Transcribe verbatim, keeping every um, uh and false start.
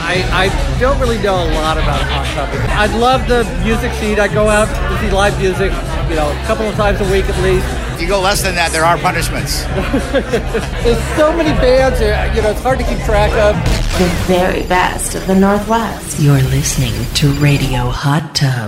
I, I don't really know a lot about Hot Tub. I love the music scene. I go out to see live music, you know, a couple of times a week at least. If you go less than that, there are punishments. There's so many bands, you know, it's hard to keep track of. The very best of the Northwest. You're listening to Radio Hot Tub.